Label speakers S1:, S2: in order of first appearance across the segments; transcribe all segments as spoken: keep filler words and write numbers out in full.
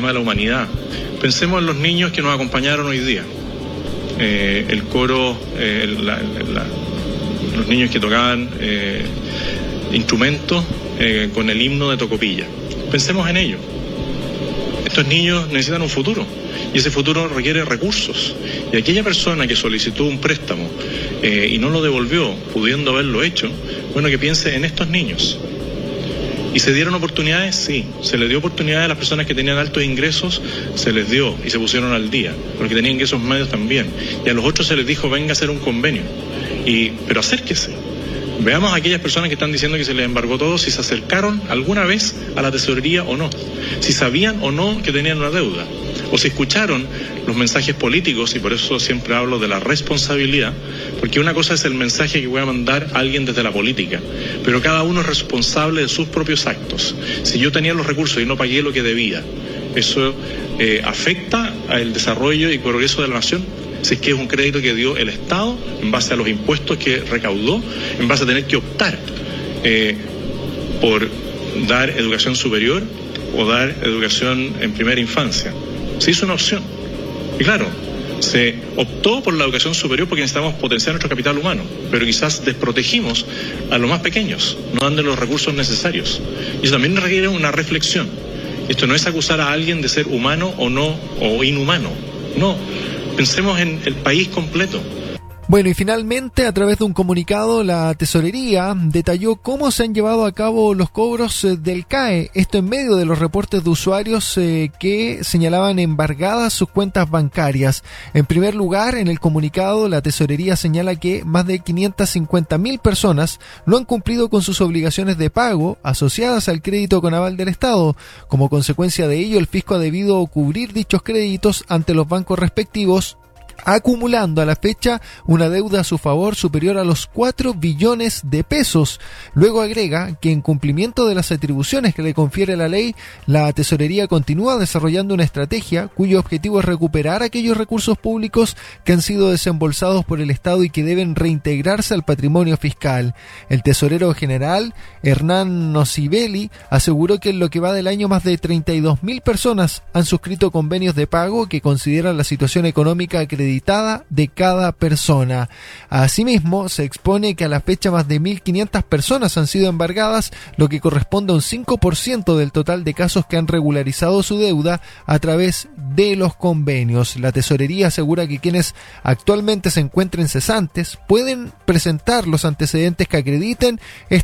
S1: tema de la humanidad. Pensemos en los niños que nos acompañaron hoy día. Eh, el coro, eh, la, la, los niños que tocaban eh, instrumentos eh, con el himno de Tocopilla. Pensemos en ellos. Estos niños necesitan un futuro y ese futuro requiere recursos. Y aquella persona que solicitó un préstamo eh, y no lo devolvió, pudiendo haberlo hecho, bueno, que piense en estos niños. ¿Y se dieron oportunidades? Sí. ¿Se les dio oportunidades a las personas que tenían altos ingresos? Se les dio y se pusieron al día. Porque tenían ingresos medios también. Y a los otros se les dijo, venga a hacer un convenio. Y, pero acérquese. Veamos a aquellas personas que están diciendo que se les embargó todo, si se acercaron alguna vez a la tesorería o no. Si sabían o no que tenían una deuda. O si escucharon los mensajes políticos, y por eso siempre hablo de la responsabilidad, porque una cosa es el mensaje que voy a mandar a alguien desde la política, pero cada uno es responsable de sus propios actos. Si yo tenía los recursos y no pagué lo que debía, ¿eso eh, afecta al desarrollo y progreso de la nación? Si es que es un crédito que dio el Estado en base a los impuestos que recaudó, en base a tener que optar eh, por dar educación superior o dar educación en primera infancia. Se hizo una opción. Y claro, se optó por la educación superior porque necesitamos potenciar nuestro capital humano, pero quizás desprotegimos a los más pequeños, no dando los recursos necesarios. Y eso también requiere una reflexión. Esto no es acusar a alguien de ser humano o no, o inhumano. No, pensemos en el país completo.
S2: Bueno, y finalmente, a través de un comunicado, la Tesorería detalló cómo se han llevado a cabo los cobros eh, del C A E, esto en medio de los reportes de usuarios eh, que señalaban embargadas sus cuentas bancarias. En primer lugar, en el comunicado, la Tesorería señala que más de quinientas cincuenta mil personas no han cumplido con sus obligaciones de pago asociadas al crédito con aval del Estado. Como consecuencia de ello, el fisco ha debido cubrir dichos créditos ante los bancos respectivos, acumulando a la fecha una deuda a su favor superior a los cuatro billones de pesos. Luego agrega que en cumplimiento de las atribuciones que le confiere la ley, la Tesorería continúa desarrollando una estrategia cuyo objetivo es recuperar aquellos recursos públicos que han sido desembolsados por el Estado y que deben reintegrarse al patrimonio fiscal. El tesorero general, Hernán Nocibelli, aseguró que en lo que va del año más de treinta y dos mil personas han suscrito convenios de pago que consideran la situación económica acreditada de cada persona. Asimismo, se expone que a la fecha más de mil quinientas personas han sido embargadas, lo que corresponde a un cinco por ciento del total de casos que han regularizado su deuda a través de los convenios. La Tesorería asegura que quienes actualmente se encuentren cesantes pueden presentar los antecedentes que acrediten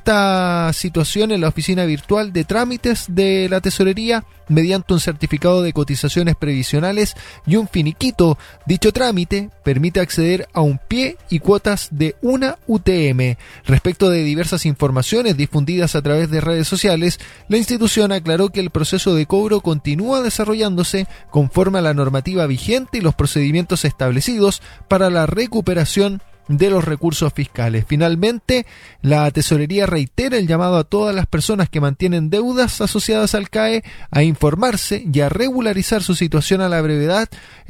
S2: esta situación en la oficina virtual de trámites de la Tesorería mediante un certificado de cotizaciones previsionales y un finiquito. Dicho trámite permite acceder a un pie y cuotas de una U T M. Respecto de diversas informaciones difundidas a través de redes sociales, la institución aclaró que el proceso de cobro continúa desarrollándose conforme a la normativa vigente y los procedimientos establecidos para la recuperación de los recursos fiscales. Finalmente, la Tesorería reitera el llamado a todas las personas que mantienen deudas asociadas al C A E a informarse y a regularizar su situación a la brevedad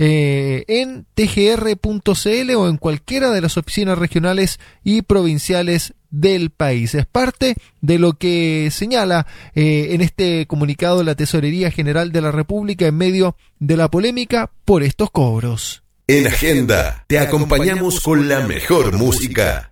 S2: eh, en t g r punto c l o en cualquiera de las oficinas regionales y provinciales del país. Es parte de lo que señala eh, en este comunicado la Tesorería General de la República en medio de la polémica por estos cobros.
S3: En Agenda te acompañamos con la mejor música.